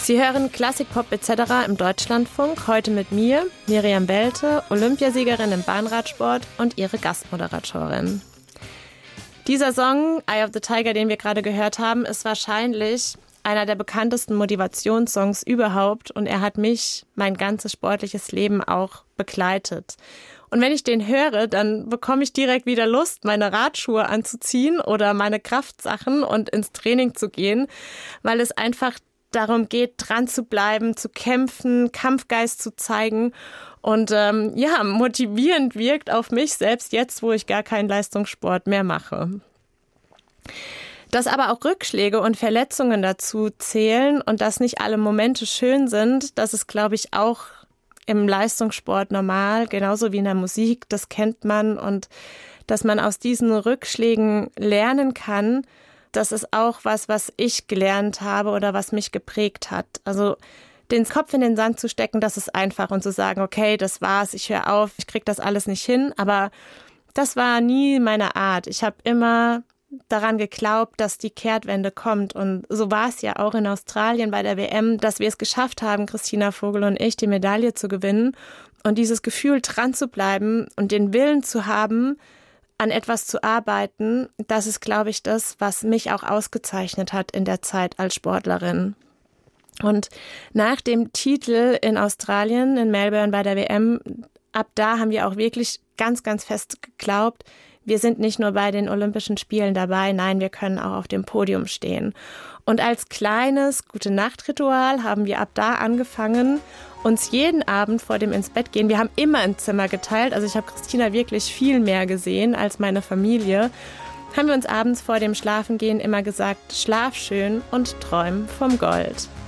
Sie hören Klassik, Pop etc. im Deutschlandfunk, heute mit mir, Miriam Welte, Olympiasiegerin im Bahnradsport und ihre Gastmoderatorin. Dieser Song, Eye of the Tiger, den wir gerade gehört haben, ist wahrscheinlich einer der bekanntesten Motivationssongs überhaupt und er hat mich mein ganzes sportliches Leben auch begleitet. Und wenn ich den höre, dann bekomme ich direkt wieder Lust, meine Radschuhe anzuziehen oder meine Kraftsachen und ins Training zu gehen, weil es einfach darum geht, dran zu bleiben, zu kämpfen, Kampfgeist zu zeigen und motivierend wirkt auf mich, selbst jetzt, wo ich gar keinen Leistungssport mehr mache. Dass aber auch Rückschläge und Verletzungen dazu zählen und dass nicht alle Momente schön sind, das ist, glaube ich, auch im Leistungssport normal, genauso wie in der Musik, das kennt man und dass man aus diesen Rückschlägen lernen kann, das ist auch was ich gelernt habe oder was mich geprägt hat. Also den Kopf in den Sand zu stecken, das ist einfach und zu sagen, okay, das war's, ich höre auf, ich krieg das alles nicht hin, aber das war nie meine Art. Ich habe immer daran geglaubt, dass die Kehrtwende kommt und so war es ja auch in Australien bei der WM, dass wir es geschafft haben, Christina Vogel und ich, die Medaille zu gewinnen und dieses Gefühl dran zu bleiben und den Willen zu haben, an etwas zu arbeiten, das ist, glaube ich, das, was mich auch ausgezeichnet hat in der Zeit als Sportlerin. Und nach dem Titel in Australien, in Melbourne bei der WM, ab da haben wir auch wirklich ganz, ganz fest geglaubt, wir sind nicht nur bei den Olympischen Spielen dabei, nein, wir können auch auf dem Podium stehen. Und als kleines Gute-Nacht-Ritual haben wir ab da angefangen, uns jeden Abend vor dem ins Bett gehen, wir haben immer ein Zimmer geteilt, also ich habe Christina wirklich viel mehr gesehen als meine Familie, haben wir uns abends vor dem Schlafengehen immer gesagt, schlaf schön und träum vom Gold.